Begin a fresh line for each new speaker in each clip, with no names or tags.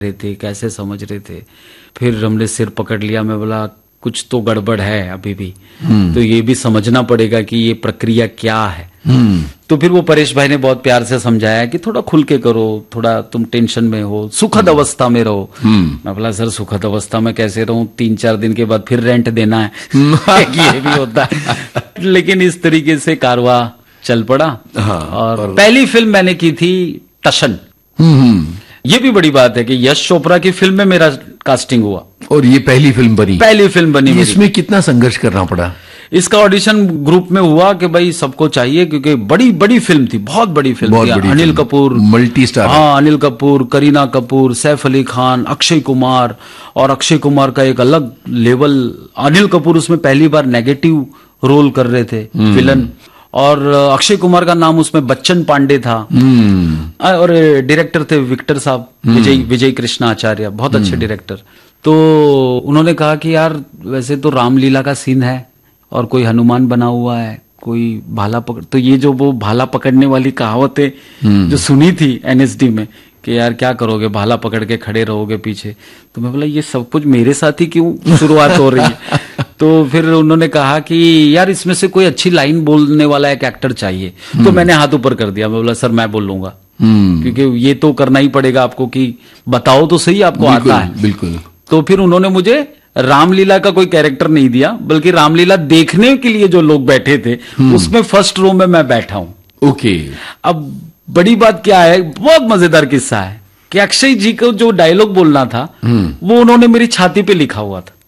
रहे थे, कैसे समझ रहे थे। फिर हमने सिर पकड़ लिया, मैं बोला कुछ तो गड़बड़ है अभी भी, तो ये भी समझना पड़ेगा कि ये प्रक्रिया क्या है। तो फिर वो परेश भाई ने बहुत प्यार से समझाया कि थोड़ा खुल के करो, थोड़ा तुम टेंशन में हो, सुखद अवस्था में रहो। मैं बोला सर सुखद अवस्था में कैसे रहूं, 3-4 दिन के बाद फिर रेंट देना है ये भी होता है। लेकिन इस तरीके से कारवा चल पड़ा। और पहली फिल्म मैंने की थी टशन। ये भी बड़ी बात है कि यश चोपड़ा की फिल्म में मेरा कास्टिंग हुआ
और ये पहली फिल्म बनी।
पहली फिल्म बनी।
इसमें कितना संघर्ष करना पड़ा?
इसका ऑडिशन ग्रुप में हुआ कि भाई सबको चाहिए, क्योंकि बड़ी बड़ी फिल्म थी, बहुत बड़ी फिल्म थी। Anil Kapoor,
multi star.
हाँ, अनिल कपूर, करीना कपूर, सैफ अली खान, अक्षय कुमार, और अक्षय कुमार का एक अलग लेवल। अनिल कपूर उसमें पहली बार नेगेटिव रोल कर रहे थे, विलन, और अक्षय कुमार का नाम उसमें बच्चन पांडे था। और डायरेक्टर थे विक्टर साहब, विजय कृष्ण आचार्य, बहुत अच्छे डायरेक्टर। तो उन्होंने कहा कि यार वैसे तो रामलीला का सीन है और कोई हनुमान बना हुआ है, कोई भाला पकड़, तो ये जो वो भाला पकड़ने वाली कहावतें जो सुनी थी एनएसडी में कि यार क्या करोगे, भाला पकड़ के खड़े रहोगे पीछे, तो मैं बोला ये सब कुछ मेरे साथ ही क्यों शुरुआत हो रही है। तो फिर उन्होंने कहा कि यार इसमें से कोई अच्छी लाइन बोलने वाला एक एक्टर चाहिए। तो मैंने हाथ ऊपर कर दिया, मैं बोला सर मैं बोल लूंगा, क्योंकि ये तो करना ही पड़ेगा आपको कि बताओ तो सही आपको आता है।
बिल्कुल।
तो फिर उन्होंने मुझे रामलीला का कोई कैरेक्टर नहीं दिया, बल्कि रामलीला देखने के लिए जो लोग बैठे थे उसमें फर्स्ट रो में मैं बैठा हूं।
ओके।
अब बड़ी बात क्या है, बहुत मजेदार किस्सा है कि अक्षय जी को जो डायलॉग बोलना था वो उन्होंने मेरी छाती पे लिखा हुआ था।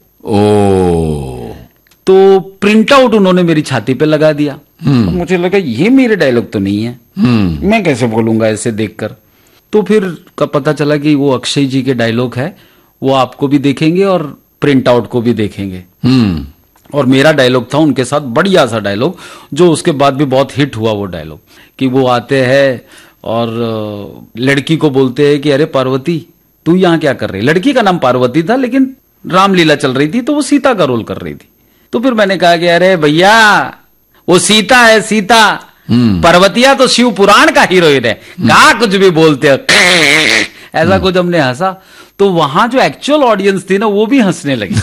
तो प्रिंट आउट उन्होंने मेरी छाती पे लगा दिया। तो मुझे लगा ये मेरे डायलॉग तो नहीं है, मैं कैसे बोलूंगा ऐसे देखकर। तो फिर का पता चला कि वो अक्षय जी के डायलॉग है, वो आपको भी देखेंगे और प्रिंट आउट को भी देखेंगे। और मेरा डायलॉग था उनके साथ, बढ़िया सा डायलॉग, जो उसके बाद भी बहुत हिट हुआ वो डायलॉग, कि वो आते हैं और लड़की को बोलते हैं कि अरे पार्वती तू यहाँ क्या कर रही। लड़की का नाम पार्वती था, लेकिन रामलीला चल रही थी तो वो सीता का रोल कर रही थी। तो फिर मैंने कहा कि अरे भैया वो सीता है, सीता, पार्वतिया तो शिव पुराण का हीरोइन है, कहा कुछ भी बोलते हो। ऐसा कुछ हमने हंसा, तो वहां जो एक्चुअल ऑडियंस थी ना वो भी हंसने लगी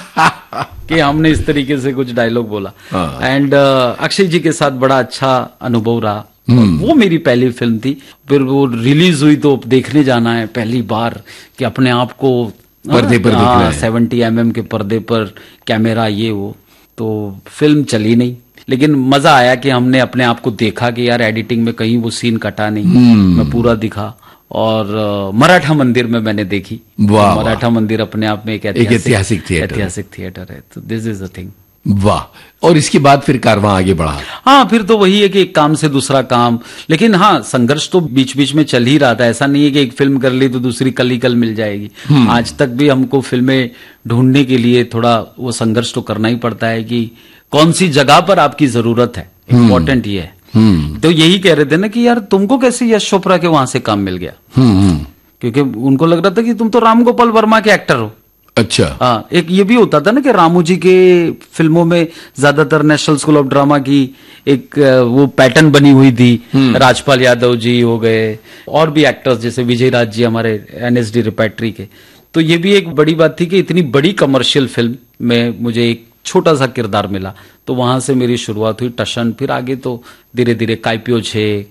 कि हमने इस तरीके से कुछ डायलॉग बोला। एंड अक्षय जी के साथ बड़ा अच्छा अनुभव रहा। वो मेरी पहली फिल्म थी। फिर वो रिलीज हुई तो देखने जाना है पहली बार कि अपने आप को
पर्दे पर दिख रहा है।
70 mm के पर्दे पर कैमरा, ये वो। तो फिल्म चली नहीं, लेकिन मजा आया कि हमने अपने आप को देखा कि यार एडिटिंग में कहीं वो सीन कटा नहीं, मैं पूरा दिखा। और मराठा मंदिर में मैंने देखी। मराठा मंदिर अपने आप में एक ऐतिहासिक थिएटर है। तो दिस इज द थिंग।
वाह। और इसके बाद फिर कारवां आगे बढ़ा?
हाँ, फिर तो वही है कि एक काम से दूसरा काम, लेकिन हाँ संघर्ष तो बीच बीच में चल ही रहा था। ऐसा नहीं है कि एक फिल्म कर ली तो दूसरी कल ही कल मिल जाएगी। आज तक भी हमको फिल्में ढूंढने के लिए थोड़ा वो संघर्ष तो करना ही पड़ता है कि कौन सी जगह पर आपकी जरूरत है। इम्पोर्टेंट ये है। तो यही कह रहे थे ना कि यार तुमको कैसे यश चोपड़ा के वहां से काम मिल गया, क्योंकि उनको लग रहा था कि तुम तो राम गोपाल वर्मा के एक्टर हो।
अच्छा।
हाँ, एक ये भी होता था ना कि रामू जी के फिल्मों में ज्यादातर नेशनल स्कूल ऑफ ड्रामा की एक वो पैटर्न बनी हुई थी। राजपाल यादव जी हो गए, और भी एक्टर्स जैसे विजय राज जी हमारे एनएसडी रिपैट्री के। तो ये भी एक बड़ी बात थी कि इतनी बड़ी कमर्शियल फिल्म में मुझे एक छोटा सा किरदार मिला। तो वहां से मेरी शुरुआत हुई टशन। फिर आगे तो धीरे धीरे काइपियो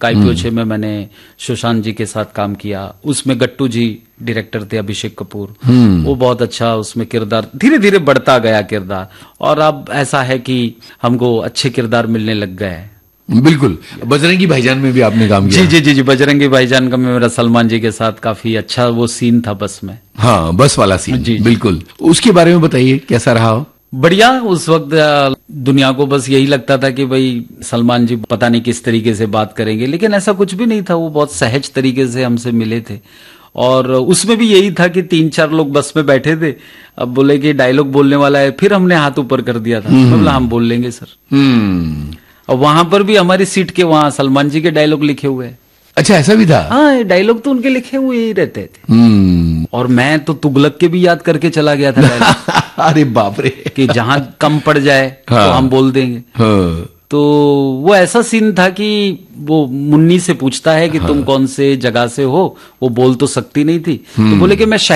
छे में मैंने सुशांत जी के साथ काम किया। उसमें गट्टू जी डायरेक्टर थे, अभिषेक कपूर, वो बहुत अच्छा उसमें किरदार, धीरे धीरे बढ़ता गया किरदार। और अब ऐसा है कि हमको अच्छे किरदार मिलने लग गए हैं।
बिल्कुल। बजरंगी भाईजान में भी आपने काम किया?
जी, बजरंगी भाईजान का मेरा सलमान जी के साथ काफी अच्छा वो सीन था बस में।
हाँ, बस वाला सीन। जी, बिल्कुल। उसके बारे में बताइए, कैसा रहा?
बढ़िया। उस वक्त दुनिया को बस यही लगता था कि भाई सलमान जी पता नहीं किस तरीके से बात करेंगे, लेकिन ऐसा कुछ भी नहीं था। वो बहुत सहज तरीके से हमसे मिले थे। और उसमें भी यही था कि 3-4 लोग बस में बैठे थे, अब बोले कि डायलॉग बोलने वाला है, फिर हमने हाथ ऊपर कर दिया था, मतलब हम बोल लेंगे सर। और वहां पर भी हमारी सीट के वहां सलमान जी के डायलॉग लिखे हुए हैं।
अच्छा, ऐसा भी था?
हाँ, डायलॉग तो उनके लिखे हुए ही रहते थे। और मैं तो तुगलक के भी याद करके चला गया था।
अरे बाप रे।
कि जहां कम पड़ जाए तो हम बोल देंगे। तो वो ऐसा सीन था कि वो मुन्नी से पूछता है कि तुम कौन से जगह से हो, वो बोल तो सकती नहीं थी, तो बोले कि मैं